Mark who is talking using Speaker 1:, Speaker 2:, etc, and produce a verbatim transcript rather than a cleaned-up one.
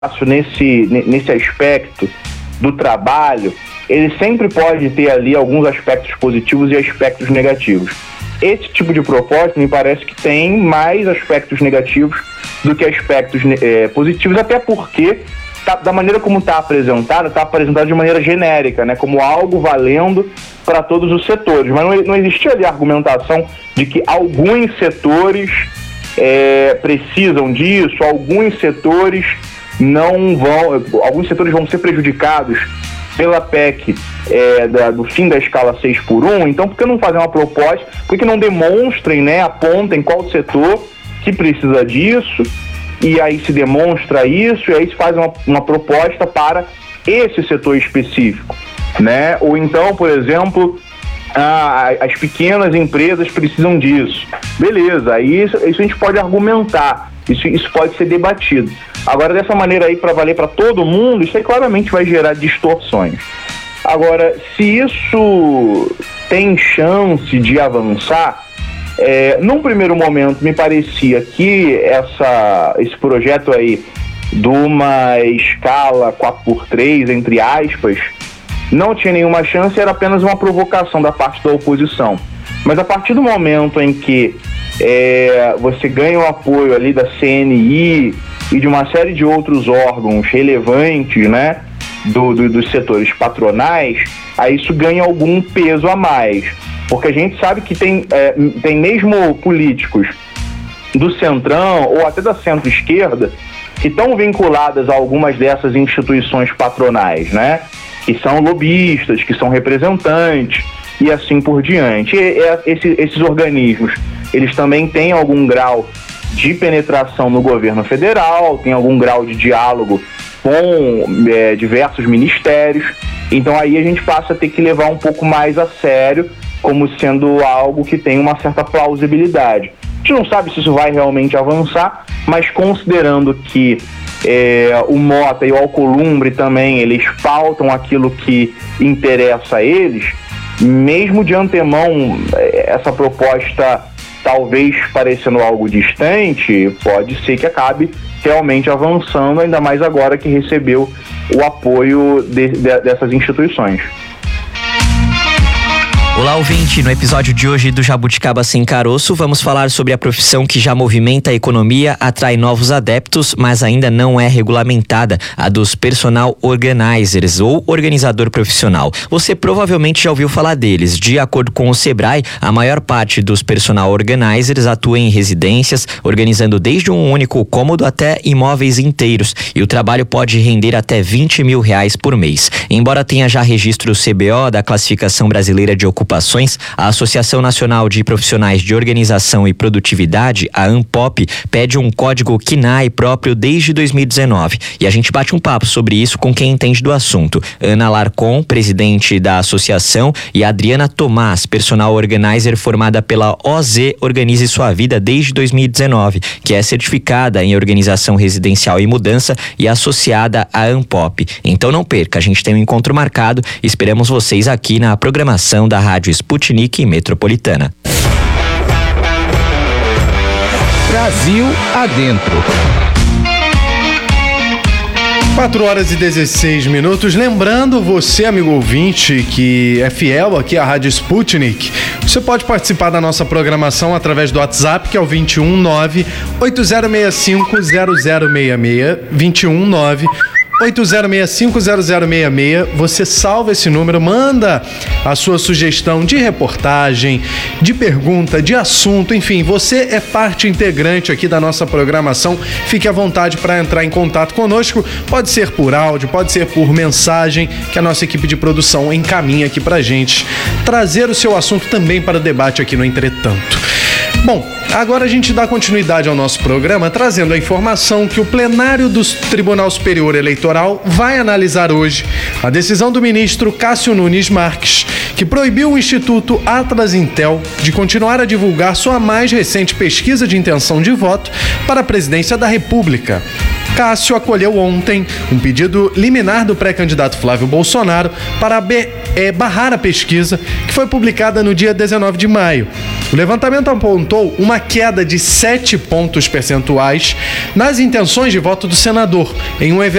Speaker 1: nesse, nesse aspecto do trabalho, ele sempre pode ter ali alguns aspectos positivos e aspectos negativos. Esse tipo de proposta me parece que tem mais aspectos negativos do que aspectos é, positivos, até porque tá, da maneira como está apresentada, está apresentada de maneira genérica, né, como algo valendo para todos os setores, mas não, não existia ali a argumentação de que alguns setores é, precisam disso, alguns setores não vão, alguns setores vão ser prejudicados pela P E C é, da, do fim da escala seis por um, então por que não fazer uma proposta, por que não demonstrem, né, apontem qual setor que precisa disso, e aí se demonstra isso, e aí se faz uma, uma proposta para esse setor específico, né? Ou então, por exemplo, ah, as pequenas empresas precisam disso. Beleza, aí isso, isso a gente pode argumentar, isso, isso pode ser debatido. Agora, dessa maneira aí, para valer para todo mundo, isso aí claramente vai gerar distorções. Agora, se isso tem chance de avançar, é, num primeiro momento me parecia que essa, esse projeto aí de uma escala quatro por três, entre aspas, não tinha nenhuma chance, era apenas uma provocação da parte da oposição. Mas a partir do momento em que é, você ganha o apoio ali da C N I e de uma série de outros órgãos relevantes, né, do, do, dos setores patronais, aí isso ganha algum peso a mais. Porque a gente sabe que tem, é, tem mesmo políticos do centrão ou até da centro-esquerda que estão vinculadas a algumas dessas instituições patronais, né? Que são lobistas, que são representantes e assim por diante. E, e, esse, esses organismos, eles também têm algum grau de penetração no governo federal, tem algum grau de diálogo com é, diversos ministérios. Então aí a gente passa a ter que levar um pouco mais a sério, como sendo algo que tem uma certa plausibilidade. A gente não sabe se isso vai realmente avançar, mas considerando que é, o Mota e o Alcolumbre também, eles pautam aquilo que interessa a eles, mesmo de antemão, essa proposta talvez parecendo algo distante, pode ser que acabe realmente avançando, ainda mais agora que recebeu o apoio de, de, dessas instituições.
Speaker 2: Olá, ouvinte! No episódio de hoje do Jabuticaba Sem Caroço, vamos falar sobre a profissão que já movimenta a economia, atrai novos adeptos, mas ainda não é regulamentada, a dos personal organizers ou organizador profissional. Você provavelmente já ouviu falar deles. De acordo com o Sebrae, a maior parte dos personal organizers atua em residências, organizando desde um único cômodo até imóveis inteiros, e o trabalho pode render até vinte mil reais por mês. Embora tenha já registro C B O da Classificação Brasileira de Ocupações, a Associação Nacional de Profissionais de Organização e Produtividade, a ANPOP, pede um código C N A E próprio desde dois mil e dezenove. E a gente bate um papo sobre isso com quem entende do assunto. Ana Larcon, presidente da associação, e Adriana Tomás, personal organizer formada pela O Z Organize Sua Vida desde dois mil e dezenove, que é certificada em organização residencial e mudança e associada à ANPOP. Então não perca, a gente tem um encontro marcado. Esperamos vocês aqui na programação da Rádio Sputnik Metropolitana.
Speaker 3: Brasil Adentro. quatro horas e dezesseis minutos. Lembrando você, amigo ouvinte, que é fiel aqui à Rádio Sputnik, você pode participar da nossa programação através do WhatsApp, que é o vinte e um nove oito zero seis cinco zero zero seis seis, vinte e um nove oito zero seis cinco zero zero seis seis. Você salva esse número, manda a sua sugestão de reportagem, de pergunta, de assunto, enfim, você é parte integrante aqui da nossa programação. Fique à vontade para entrar em contato conosco, pode ser por áudio, pode ser por mensagem, que a nossa equipe de produção encaminha aqui pra gente trazer o seu assunto também para o debate aqui no Entretanto. Bom, agora a gente dá continuidade ao nosso programa, trazendo a informação que o plenário do Tribunal Superior Eleitoral vai analisar hoje a decisão do ministro Cássio Nunes Marques, que proibiu o Instituto Atlas Intel de continuar a divulgar sua mais recente pesquisa de intenção de voto para a presidência da República. Cássio acolheu ontem um pedido liminar do pré-candidato Flávio Bolsonaro para be- é, barrar a pesquisa que foi publicada no dia dezenove de maio. O levantamento apontou uma queda de sete pontos percentuais nas intenções de voto do senador em um evento